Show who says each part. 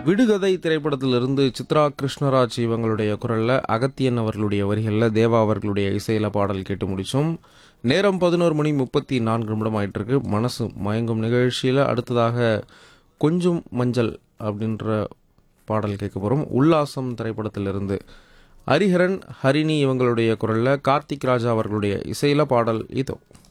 Speaker 1: விடுகதை திரைப்படத்திலிருந்து சித்ரா கிருஷ்ணராஜ் இவங்களுடைய குரலில் அகத்தியன் அவர்களுடைய வரிகளில் தேவா அவர்களுடைய இசையில் பாடல் கேட்டு முடித்தோம். நேரம் 11:34 ஆயிட்டிருக்கு. மனசு மயங்கும் நிகழ்ச்சியில் அடுத்ததாக கொஞ்சம் மஞ்சள் அப்படின்ற பாடல் கேட்க போகிறோம். உல்லாசம் திரைப்படத்திலிருந்து ஹரிஹரன் ஹரிணி இவங்களுடைய குரலில் கார்த்திக் ராஜா அவர்களுடைய இசையில் பாடல் இதோ.